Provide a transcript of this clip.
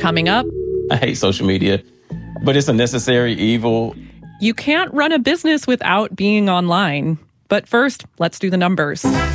Coming up, I hate social media, but it's a necessary evil. you can't run a business without being online. But first, let's do the numbers.